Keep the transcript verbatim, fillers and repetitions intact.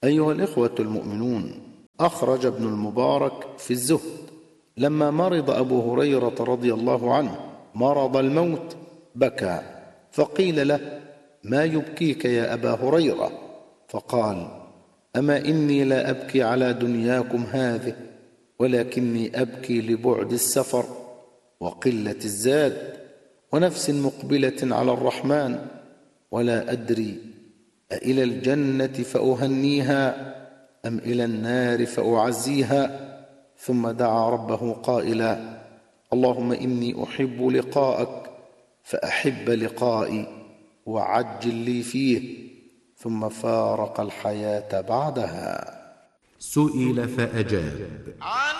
أيها الإخوة المؤمنون، أخرج ابن المبارك في الزهد لما مرض أبو هريرة رضي الله عنه مرض الموت بكى، فقيل له: ما يبكيك يا أبا هريرة؟ فقال: أما إني لا أبكي على دنياكم هذه، ولكني أبكي لبعد السفر وقلة الزاد ونفس مقبلة على الرحمن، ولا أدري أإلى الجنة فأهنيها أم إلى النار فأعزيها. ثم دعا ربه قائلا: اللهم إني أحب لقاءك فأحب لقائي وعجل لي فيه. ثم فارق الحياة بعدها. سئل فأجاب: